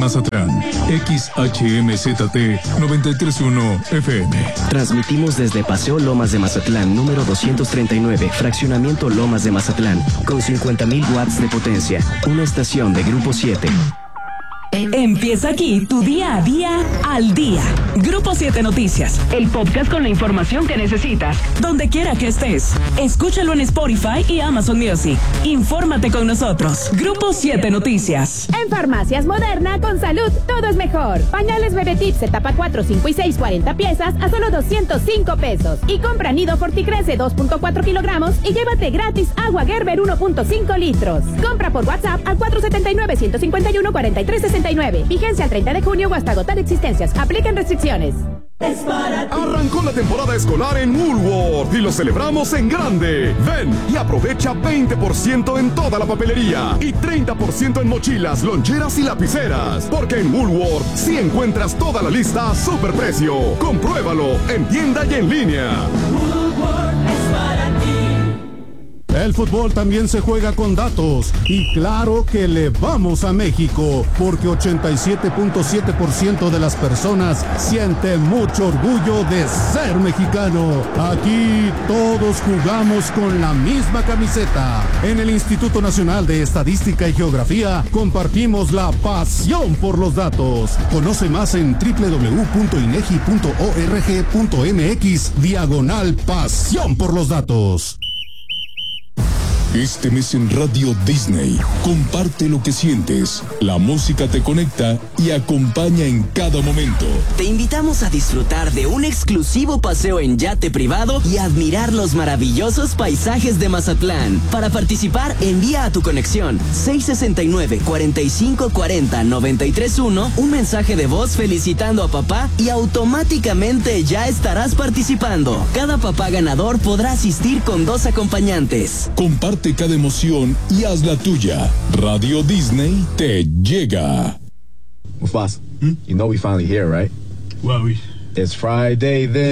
Mazatlán, XHMZT 931 FM. Transmitimos desde Paseo Lomas de Mazatlán, número 239, fraccionamiento Lomas de Mazatlán, con 50,000 watts de potencia. Una estación de Grupo 7. Empieza aquí tu día a día al día. Grupo 7 Noticias, el podcast con la información que necesitas, donde quiera que estés. Escúchalo en Spotify y Amazon Music. Infórmate con nosotros. Grupo 7 Noticias. En Farmacias Moderna, con salud, todo es mejor. Pañales Bebé Tips, etapa 4, 5 y 6, 40 piezas a solo 205 pesos. Y compra Nido Forticrece 2.4 kilogramos y llévate gratis agua Gerber 1.5 litros. Compra por WhatsApp al 479-151-4369. Vigencia al 30 de junio o hasta agotar existencias. Aplican restricciones. Arrancó la temporada escolar en Woolworth y lo celebramos en grande. Ven y aprovecha 20% en toda la papelería y 30% en mochilas, loncheras y lapiceras. Porque en Woolworth sí encuentras toda la lista a superprecio. Compruébalo en tienda y en línea. Woolworth es para ti. El fútbol también se juega con datos y claro que le vamos a México porque 87.7% de las personas siente mucho orgullo de ser mexicano. Aquí todos jugamos con la misma camiseta. En el Instituto Nacional de Estadística y Geografía compartimos la pasión por los datos. Conoce más en www.inegi.org.mx/pasión por los datos. Este mes en Radio Disney, comparte lo que sientes. La música te conecta y acompaña en cada momento. Te invitamos a disfrutar de un exclusivo paseo en yate privado y admirar los maravillosos paisajes de Mazatlán. Para participar, envía a tu conexión 669-4540-931 un mensaje de voz felicitando a papá y automáticamente ya estarás participando. Cada papá ganador podrá asistir con 2 acompañantes. Comparte cada emoción y haz la tuya. Radio Disney te llega. Well, boss, you know we finally here, right? Well, It's Friday then.